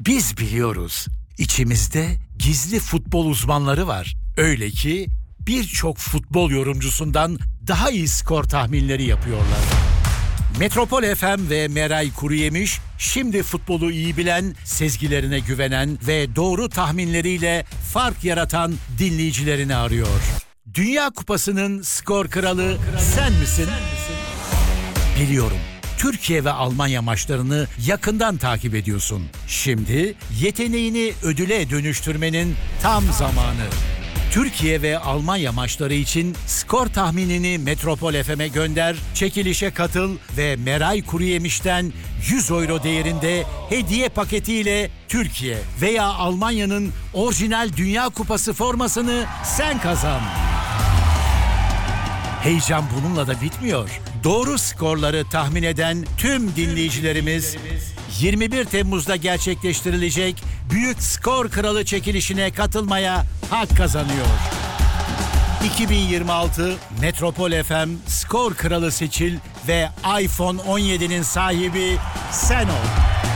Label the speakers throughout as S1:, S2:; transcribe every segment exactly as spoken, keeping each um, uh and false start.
S1: Biz biliyoruz. İçimizde gizli futbol uzmanları var. Öyle ki birçok futbol yorumcusundan daha iyi skor tahminleri yapıyorlar. Metropol F M ve Meray Kuruyemiş şimdi futbolu iyi bilen, sezgilerine güvenen ve doğru tahminleriyle fark yaratan dinleyicilerini arıyor. Dünya Kupası'nın skor kralı sen misin? Biliyorum. Türkiye ve Almanya maçlarını yakından takip ediyorsun. Şimdi yeteneğini ödüle dönüştürmenin tam zamanı. Türkiye ve Almanya maçları için skor tahminini Metropol F M'e gönder, çekilişe katıl ve Meray Kuruyemiş'ten yüz euro değerinde hediye paketiyle Türkiye veya Almanya'nın orijinal Dünya Kupası formasını sen kazan. Heyecan bununla da bitmiyor. Doğru skorları tahmin eden tüm dinleyicilerimiz yirmi bir Temmuz'da gerçekleştirilecek Büyük Skor Kralı çekilişine katılmaya hak kazanıyor. iki bin yirmi altı Metropol F M Skor Kralı seçil ve iPhone on yedi'nin sahibi sen ol.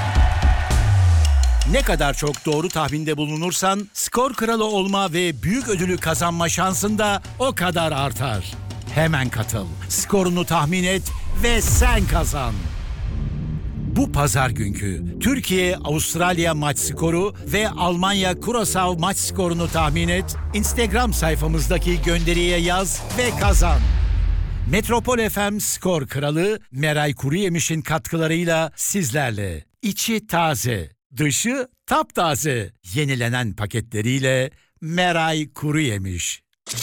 S1: Ne kadar çok doğru tahminde bulunursan skor kralı olma ve büyük ödülü kazanma şansın da o kadar artar. Hemen katıl, skorunu tahmin et ve sen kazan. Bu pazar günkü Türkiye-Avustralya maç skoru ve Almanya-Curaçao maç skorunu tahmin et, Instagram sayfamızdaki gönderiye yaz ve kazan. Metropol F M Skor Kralı Meray Kuruyemiş'in katkılarıyla sizlerle. İçi taze, dışı taptaze. Yenilenen paketleriyle Meray Kuruyemiş.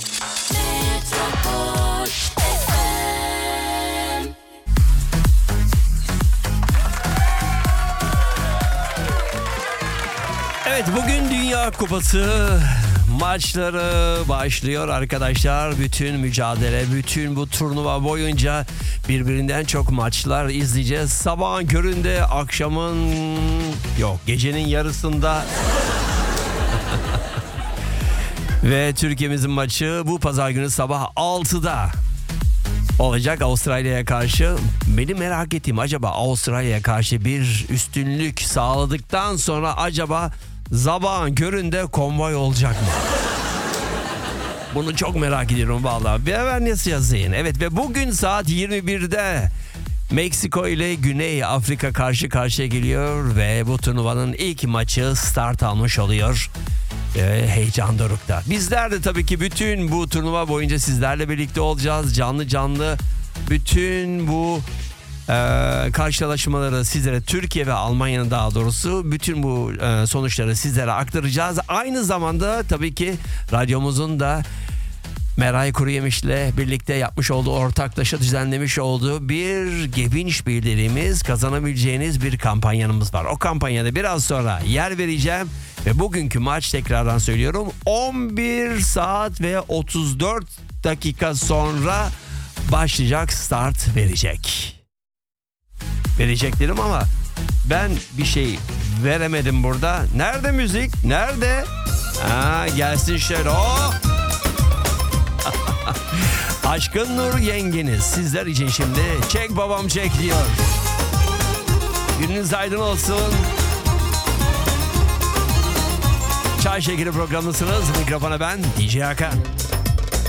S2: Evet, bugün Dünya Kupası maçları başlıyor arkadaşlar. Bütün mücadele, bütün bu turnuva boyunca birbirinden çok maçlar izleyeceğiz. Sabahın köründe, akşamın yok gecenin yarısında ve Türkiye'mizin maçı bu pazar günü sabah altıda olacak Avustralya'ya karşı. Benim merak ettiğim, acaba Avustralya'ya karşı bir üstünlük sağladıktan sonra acaba sabahın köründe konvoy olacak mı? Bunu çok merak ediyorum vallahi. Bir hemen nasıl yazayım? Evet, ve bugün saat yirmi birde Meksiko ile Güney Afrika karşı karşıya geliyor ve bu turnuvanın ilk maçı start almış oluyor. Ee, heyecan dorukta. Bizler de tabii ki bütün bu turnuva boyunca sizlerle birlikte olacağız. Canlı canlı bütün bu e, karşılaşmaları sizlere, Türkiye ve Almanya'nın daha doğrusu bütün bu e, sonuçları sizlere aktaracağız. Aynı zamanda tabii ki radyomuzun da Meray Kuruyemiş'le birlikte yapmış olduğu, ortaklaşa düzenlemiş olduğu bir Gebinş bildirimiz, kazanabileceğiniz bir kampanyanımız var. O kampanyada biraz sonra yer vereceğim ve bugünkü maç, tekrardan söylüyorum, on bir saat ve otuz dört dakika sonra başlayacak, start verecek. Verecek dedim ama ben bir şey veremedim burada. Nerede müzik? Nerede? Ha, gelsin şöyle. Oh! Aşkın Nur yengeniz sizler için şimdi çek babam çek diyor. Gününüz aydın olsun. Çay Şekeri programındasınız. Mikrofona ben D J Hakan.